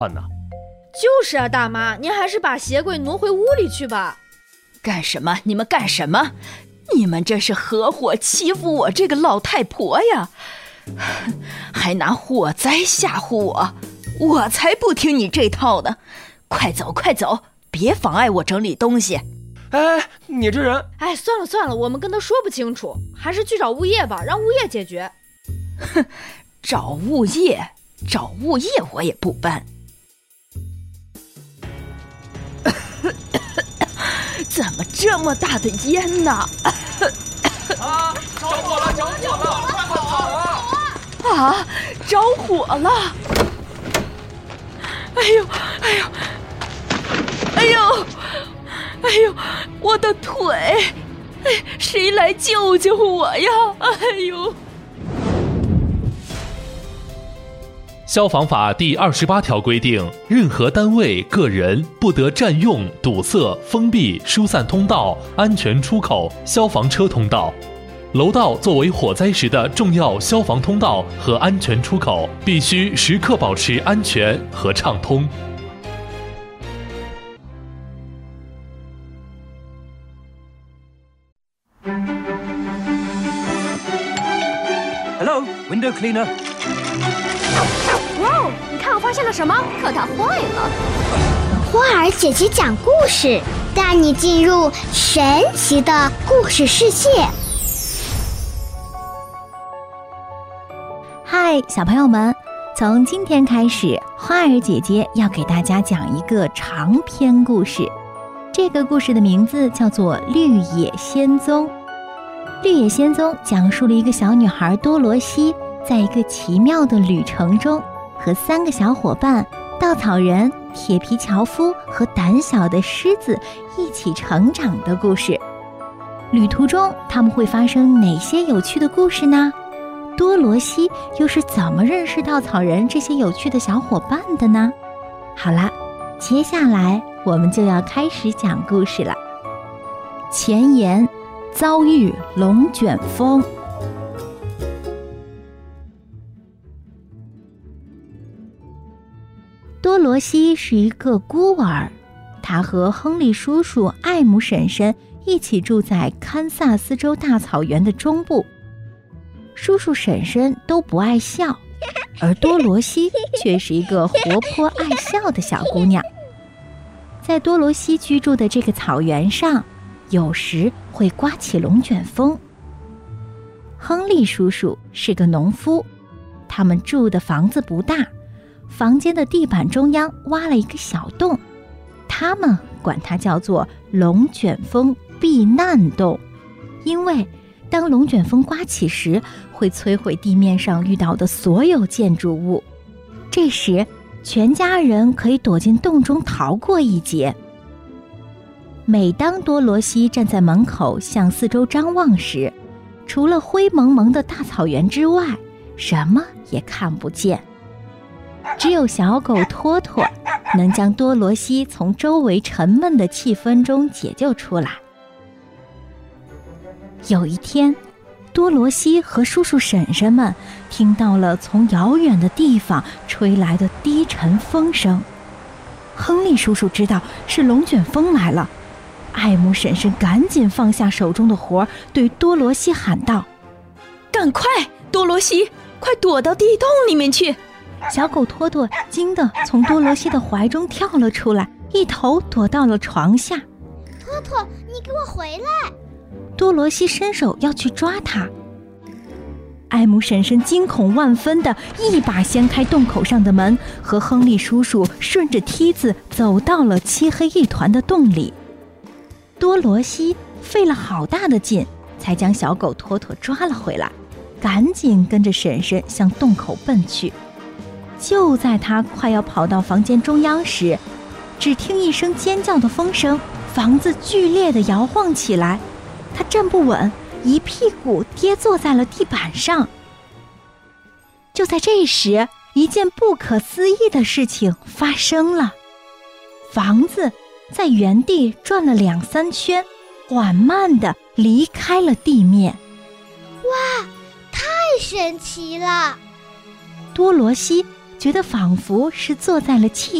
安娜， 就是啊，大妈，您还是把鞋柜挪回屋里去吧。 干什么？你们干什么？你们这是合伙欺负我这个老太婆呀！还拿火灾吓唬我，我才不听你这套呢！快走快走，别妨碍我整理东西。 哎，你这人…… 哎，算了算了，我们跟他说不清楚，还是去找物业吧，让物业解决。 哼，找物业我也不搬。怎么这么大的烟呢？ 啊！着火了！着火了！快跑啊！ 啊！着火了！哎呦！哎呦！哎呦！哎呦！我的腿！哎，谁来救救我呀！哎呦！ 消防法第28条规定，任何单位、个人不得占用、堵塞、封闭、疏散通道、安全出口、消防车通道。楼道作为火灾时的重要消防通道和安全出口，必须时刻保持安全和畅通。 Hello, window cleaner. 哇哦！你看我发现了什么？可它坏了。 花儿姐姐讲故事，带你进入神奇的故事世界。 嗨，小朋友们，从今天开始，花儿姐姐要给大家讲一个长篇故事。这个故事的名字叫做《绿野仙踪》。绿野仙踪讲述了一个小女孩多罗西，在一个奇妙的旅程中，和3个小伙伴稻草人、铁皮樵夫和胆小的狮子一起成长的故事。旅途中他们会发生哪些有趣的故事呢？多罗西又是怎么认识稻草人这些有趣的小伙伴的呢？好啦，接下来我们就要开始讲故事了。前言：遭遇龙卷风。多罗西是一个孤儿，他和亨利叔叔、艾姆婶婶一起住在堪萨斯州大草原的中部。叔叔婶婶都不爱笑，而多罗西却是一个活泼爱笑的小姑娘。在多罗西居住的这个草原上，有时会刮起龙卷风。亨利叔叔是个农夫，他们住的房子不大，房间的地板中央挖了一个小洞，他们管它叫做龙卷风避难洞，因为当龙卷风刮起时，会摧毁地面上遇到的所有建筑物，这时全家人可以躲进洞中逃过一劫。每当多罗西站在门口向四周张望时，除了灰蒙蒙的大草原之外，什么也看不见。只有小狗托托能将多罗西从周围沉闷的气氛中解救出来。有一天，多罗西和叔叔婶婶们听到了从遥远的地方吹来的低沉风声。亨利叔叔知道是龙卷风来了，艾姆婶婶赶紧放下手中的活，对多罗西喊道：“ 赶快，多罗西，快躲到地洞里面去！” 小狗托托惊得从多罗西的怀中跳了出来，一头躲到了床下。 托托，你给我回来！ 多罗西伸手要去抓它，艾姆婶婶惊恐万分地一把掀开洞口上的门，和亨利叔叔顺着梯子走到了漆黑一团的洞里。多罗西费了好大的劲，才将小狗托托抓了回来，赶紧跟着婶婶向洞口奔去。就在他快要跑到房间中央时，只听一声尖叫的风声，房子剧烈地摇晃起来，他站不稳，一屁股跌坐在了地板上。就在这时，一件不可思议的事情发生了，房子在原地转了2-3圈，缓慢地离开了地面。 哇，太神奇了！ 多罗西觉得仿佛是坐在了气